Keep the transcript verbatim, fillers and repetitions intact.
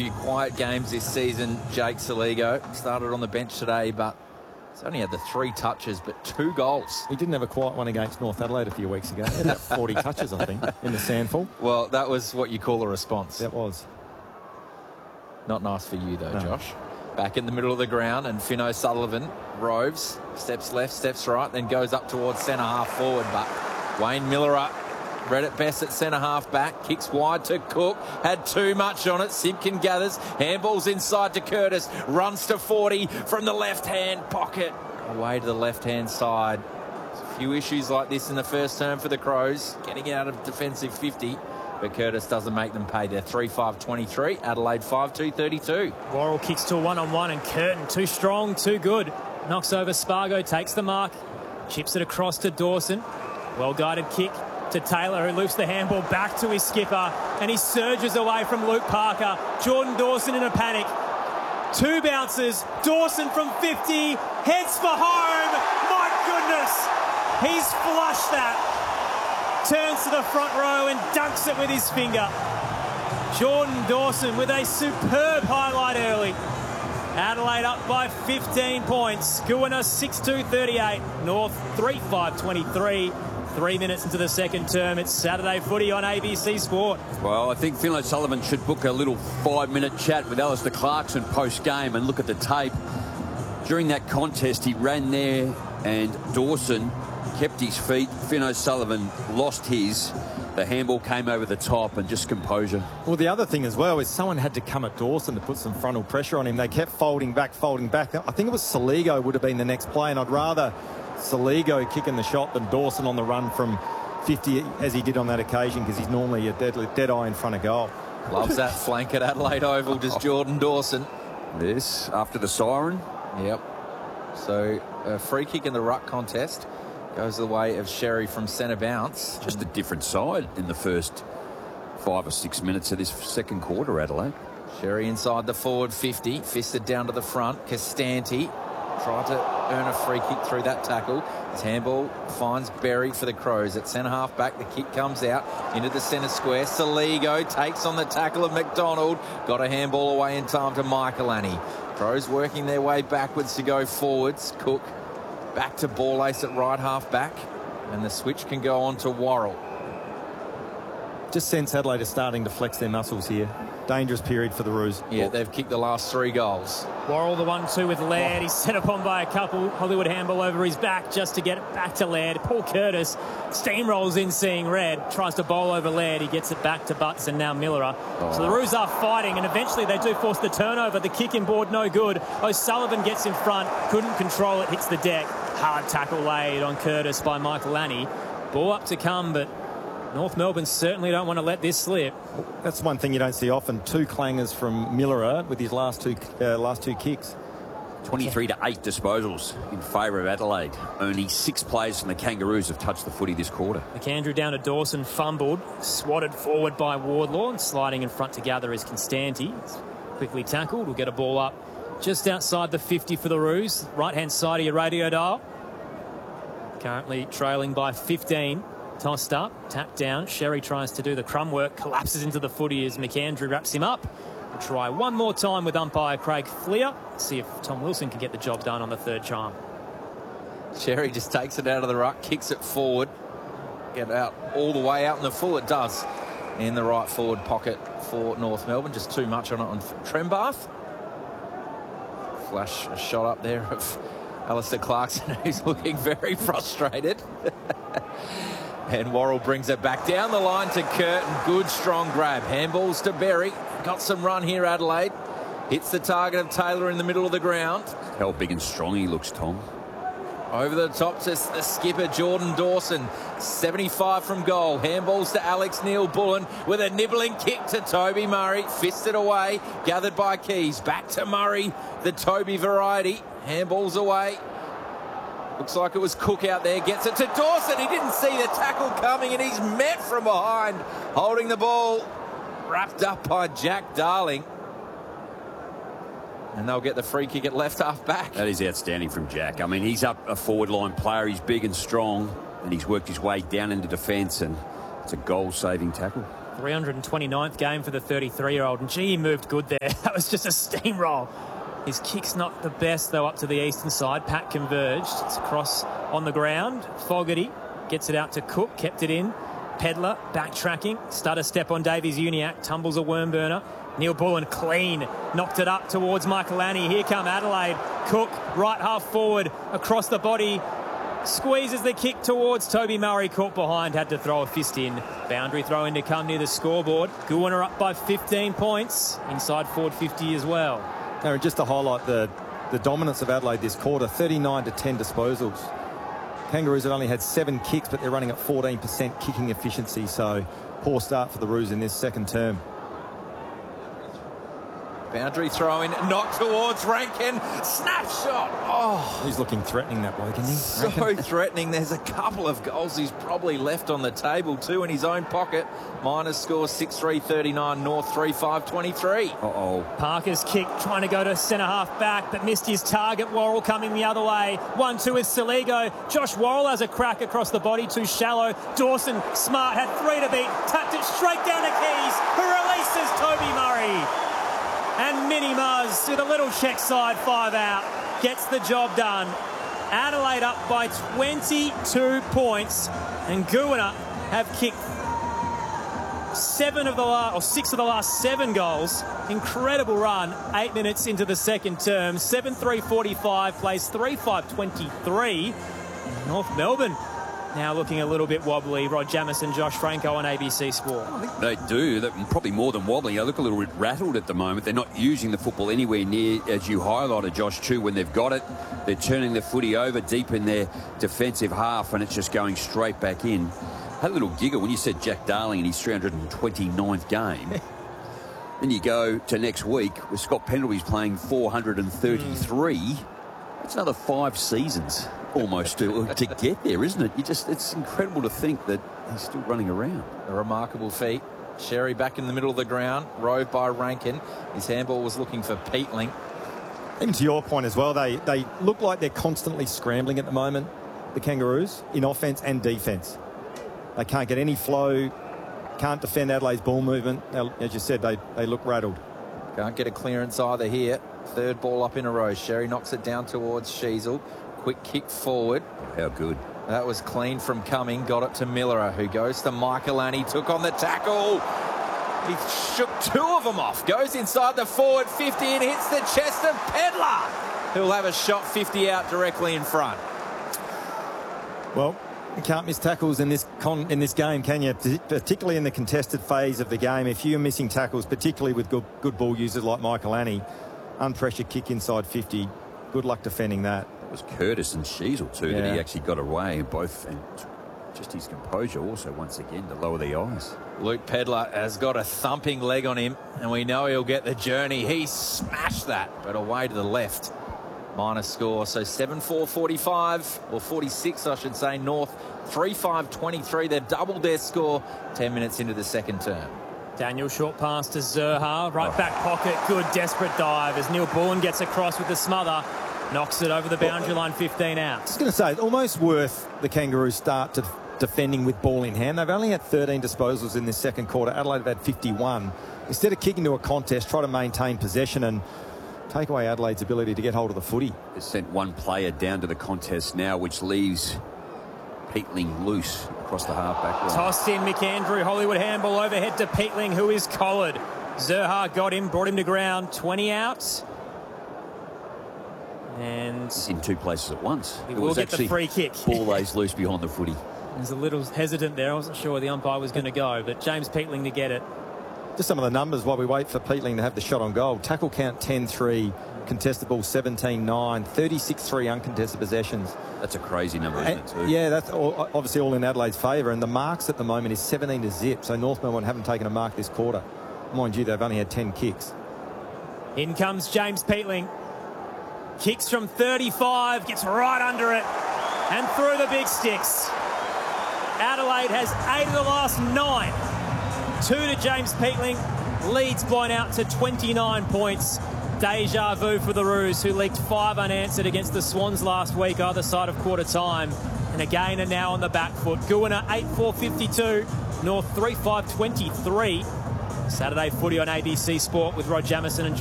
few quiet games this season, Jake Soligo. Started on the bench today, but he's only had the three touches, but two goals. He didn't have a quiet one against North Adelaide a few weeks ago. He had about forty touches, I think, in the Sandful. Well, that was what you call a response. That was. Not nice for you, though, No. Josh. Back in the middle of the ground, and Finn O'Sullivan roves, steps left, steps right, then goes up towards centre-half forward, but Wayne Miller read it best at centre-half back, kicks wide to Cook, had too much on it, Simpkin gathers, handballs inside to Curtis, runs to forty from the left-hand pocket, away to the left-hand side. A few issues like this in the first term for the Crows, getting out of defensive fifty, but Curtis doesn't make them pay. They're three five twenty-three, Adelaide five two thirty-two. Worrell kicks to a one-on-one, and Curtin, too strong, too good. Knocks over Spargo, takes the mark, chips it across to Dawson. Well-guided kick to Taylor, who loops the handball back to his skipper, and he surges away from Luke Parker. Jordan Dawson in a panic. Two bounces. Dawson from fifty, heads for home. My goodness, he's flushed that. Turns to the front row and dunks it with his finger. Jordan Dawson with a superb highlight early. Adelaide up by fifteen points. Goona six two thirty-eight. North three five twenty-three. Three minutes into the second term. It's Saturday footy on A B C Sport. Well, I think Finn O'Sullivan should book a little five-minute chat with Alistair Clarkson post-game and look at the tape. During that contest, he ran there and Dawson kept his feet. Finn O'Sullivan lost his. The handball came over the top, and just composure. Well, the other thing as well is someone had to come at Dawson to put some frontal pressure on him. They kept folding back, folding back. I think it was Soligo would have been the next play, and I'd rather Soligo kicking the shot than Dawson on the run from fifty, as he did on that occasion, because he's normally a dead, dead eye in front of goal. Loves that flank at Adelaide Oval, does Jordan Dawson. This, after the siren. Yep. So, a free kick in the ruck contest goes the way of Sherry from centre bounce. Just a different side in the first five or six minutes of this second quarter, Adelaide. Sherry inside the forward fifty, fisted down to the front. Costanti tried to earn a free kick through that tackle. His handball finds Berry for the Crows. At centre-half back, the kick comes out into the centre square. Soligo takes on the tackle of McDonald. Got a handball away in time to Michaelani. Crows working their way backwards to go forwards. Cook back to ball ace at right half back, and the switch can go on to Worrell. Just sense Adelaide are starting to flex their muscles here. Dangerous period for the Roos. Yeah, they've kicked the last three goals. Worrell the one two with Laird. He's set upon by a couple. Hollywood handball over his back just to get it back to Laird. Paul Curtis steamrolls in seeing red. Tries to bowl over Laird. He gets it back to Butts and now Miller. Oh. So the Roos are fighting, and eventually they do force the turnover. The kick in board no good. O'Sullivan gets in front. Couldn't control it. Hits the deck. Hard tackle laid on Curtis by Michaelani. Ball up to come, but North Melbourne certainly don't want to let this slip. That's one thing you don't see often. Two clangers from Miller with his last two uh, last two kicks. twenty-three to eight disposals in favour of Adelaide. Only six players from the Kangaroos have touched the footy this quarter. McAndrew down to Dawson, fumbled, swatted forward by Wardlaw, and sliding in front to gather is Constanti. Quickly tackled. We'll get a ball up just outside the fifty for the Roos. Right-hand side of your radio dial. Currently trailing by fifteen. Tossed up, tapped down. Sherry tries to do the crumb work, collapses into the footy as McAndrew wraps him up. We'll try one more time with umpire Craig Fleer. See if Tom Wilson can get the job done on the third time. Sherry just takes it out of the ruck, kicks it forward. Get out all the way out in the full. It does in the right forward pocket for North Melbourne. Just too much on it on Trembath. Flash a shot up there of Alistair Clarkson, who's looking very frustrated. And Worrell brings it back down the line to Curtin. Good, strong grab. Handballs to Berry. Got some run here, Adelaide. Hits the target of Taylor in the middle of the ground. How big and strong he looks, Tom. Over the top to the skipper, Jordan Dawson. seventy-five from goal. Handballs to Alex Neil-Bullen with a nibbling kick to Toby Murray. Fisted away. Gathered by Keys. Back to Murray. The Toby variety. Handballs away. Looks like it was Cook out there. Gets it to Dawson. He didn't see the tackle coming, and he's met from behind. Holding the ball. Wrapped up by Jack Darling. And they'll get the free kick at left half back. That is outstanding from Jack. I mean, he's up a forward line player. He's big and strong, and he's worked his way down into defence, and it's a goal-saving tackle. three hundred twenty-ninth game for the thirty-three-year-old, and gee, he moved good there. That was just a steamroll. His kick's not the best, though, up to the eastern side. Pat converged. It's across on the ground. Fogarty gets it out to Cook, kept it in. Pedler backtracking. Stutter step on Davies Uniacke. Tumbles a worm burner. Neil Bullen clean. Knocked it up towards Michael Annie. Here come Adelaide. Cook, right half forward, across the body. Squeezes the kick towards Toby Murray. Caught behind, had to throw a fist in. Boundary throw in to come near the scoreboard. Goona up by fifteen points. Inside forward fifty as well. Now, just to highlight the, the dominance of Adelaide this quarter, thirty-nine to ten disposals. Kangaroos have only had seven kicks, but they're running at fourteen percent kicking efficiency. So poor start for the Roos in this second term. Boundary throw in, knock towards Rankin. Snapshot. Oh, he's looking threatening, that bloke, isn't he? So Rankin. threatening. There's a couple of goals he's probably left on the table too in his own pocket. Miners score six three thirty-nine, North three five twenty-three. Uh-oh. Parker's kick trying to go to centre half back, but missed his target. Worrell coming the other way. one two with Saligo. Josh Worrell has a crack across the body, too shallow. Dawson, smart, had three to beat. Tapped it straight down to Keys, who releases Toby Murray. And Mini Muzz with a little check side, five out, gets the job done. Adelaide up by twenty-two points, and Goona have kicked seven of the last, or six of the last seven goals. Incredible run, eight minutes into the second term. seven three forty-five, plays three five twenty-three. North Melbourne now looking a little bit wobbly. Rod Jamison, Josh Franco on A B C Sport. I think they do. They're probably more than wobbly. They look a little bit rattled at the moment. They're not using the football anywhere near, as you highlighted, Josh, too, when they've got it. They're turning the footy over deep in their defensive half, and it's just going straight back in. Had a little giggle when you said Jack Darling in his three hundred twenty-ninth game. Then you go to next week with Scott Pendleby's playing four hundred thirty-three. Mm. That's another five seasons almost to, to get there, isn't it? You just, it's incredible to think that he's still running around. A remarkable feat. Sherry back in the middle of the ground, rove by Rankin. His handball was looking for Peatling. Even to your point as well, they, they look like they're constantly scrambling at the moment, the Kangaroos, in offence and defence. They can't get any flow, can't defend Adelaide's ball movement. Now, as you said, they, they look rattled. Can't get a clearance either here. Third ball up in a row. Sherry knocks it down towards Sheasel. Quick kick forward. How good. That was clean from Cumming. Got it to Millerer, who goes to Michael Annie. Took on the tackle. He shook two of them off. Goes inside the forward fifty and hits the chest of Pedler, who'll have a shot fifty out directly in front. Well, you can't miss tackles in this con in this game, can you? Particularly in the contested phase of the game. If you're missing tackles, particularly with good, good ball users like Michael Annie, unpressured kick inside fifty. Good luck defending that. It was Curtis and Sheasel too yeah. that he actually got away both, and just his composure also once again to lower the eyes. Luke Pedler has got a thumping leg on him, and we know he'll get the journey. He smashed that, but away to the left. Minus score, so seven four forty-five, or forty-six I should say. North three five twenty-three. They've doubled their score ten minutes into the second term. Daniel short pass to Zurha, right back pocket, good desperate dive as Neil Bullen gets across with the smother, knocks it over the boundary line, fifteen out. I was going to say, it's almost worth the Kangaroos start to defending with ball in hand. They've only had thirteen disposals in this second quarter. Adelaide have had fifty-one. Instead of kicking to a contest, try to maintain possession and take away Adelaide's ability to get hold of the footy. They sent one player down to the contest now, which leaves Peatling loose across the half-back line. Tossed in McAndrew, Hollywood handball overhead to Peatling, who is collared. Zurha got him, brought him to ground, twenty out. And He's in two places at once. He it will was get the free kick. Ball lays loose behind the footy. He was a little hesitant there. I wasn't sure where the umpire was going to go, but James Peatling to get it. Just some of the numbers while we wait for Peatling to have the shot on goal. Tackle count ten three, contested ball seventeen nine, thirty-six three uncontested possessions. That's a crazy number, isn't it, too? Yeah, that's all, obviously all in Adelaide's favour. And the marks at the moment is seventeen to zip. So North Melbourne haven't taken a mark this quarter. Mind you, they've only had ten kicks. In comes James Peatling. Kicks from thirty-five, gets right under it and through the big sticks. Adelaide has eight of the last nine. Two to James Peatling. Leeds blown out to twenty-nine points. Deja vu for the Roos, who leaked five unanswered against the Swans last week, either side of quarter time. And again are now on the back foot. Goona eight four fifty-two. North three five twenty-three. Saturday footy on A B C Sport with Rod Jamieson and John